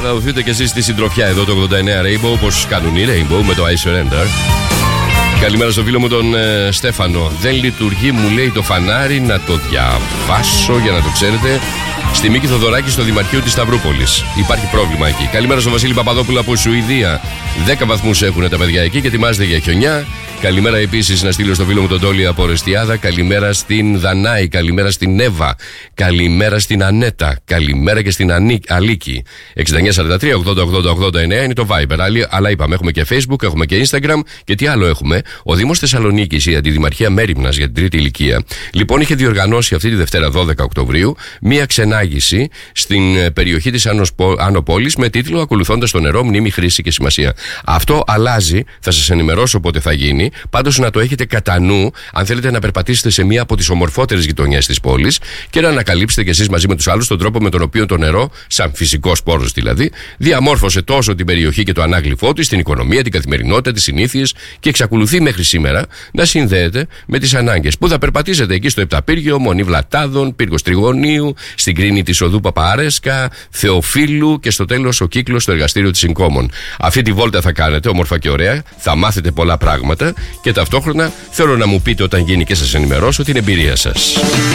δοθείτε και εσείς στη συντροφιά εδώ το 89 Rainbow, όπως κάνουν οι Rainbow με το I Surrender. Καλημέρα στο φίλο μου τον Στέφανο. Δεν λειτουργεί, μου λέει, το φανάρι. Να το διαβάσω για να το ξέρετε. Στη Μίκη Θοδωράκη, στο Δημαρχείο της Σταυρούπολης. Υπάρχει πρόβλημα εκεί. Καλημέρα στο Βασίλη Παπαδόπουλο από Σουηδία. 10 βαθμούς έχουν τα παιδιά εκεί και ετοιμάζεται για χιονιά. Καλημέρα επίσης να στείλω στο φίλο μου τον Τόλι από Ρεστιάδα. Καλημέρα στην Δανάη. Καλημέρα στην Εύα. Καλημέρα στην Ανέτα. Καλημέρα και στην Αλίκη. 6943-80-80-89 είναι το Viber. Αλλά είπαμε, έχουμε και Facebook, έχουμε και Instagram και τι άλλο έχουμε. Ο Δήμος Θεσσαλονίκης, η Αντιδημαρχία Μέριμνας για την τρίτη ηλικία, λοιπόν, είχε διοργανώσει αυτή τη Δευτέρα 12 Οκτωβρίου μία ξενάγηση στην περιοχή της Άνω Πόλης με τίτλο «Ακολουθώντας το νερό, μνήμη, χρήση και σημασία». Αυτό αλλάζει, θα σας ενημερώσω πότε θα γίνει. Πάντως να το έχετε κατά νου, αν θέλετε να περπατήσετε σε μία από τις ομορφότερες γειτονιές της πόλης και να ανακαλύψετε κι εσείς μαζί με τους άλλους τον τρόπο με τον οποίο το νερό, σαν φυσικός πόρος δηλαδή, διαμόρφωσε τόσο την περιοχή και το ανάγλυφό της, την οικονομία, την καθημερινότητα, τις συνήθειες και εξακολουθεί μέχρι σήμερα να συνδέεται με τις ανάγκες. Που θα περπατήσετε εκεί στο Επταπύργιο, Μονή Βλατάδων, Πύργος Τριγωνίου, στην Κρίνη της Οδού Παπαρέσκα, Θεοφίλου και στο τέλος ο κύκλος στο εργαστήριο της Συγκόμων. Αυτή τη βόλτα θα κάνετε όμορφα και ωραία, θα μάθετε πολλά πράγματα και ταυτόχρονα θέλω να μου πείτε όταν γίνει και σας ενημερώσω την εμπειρία σας.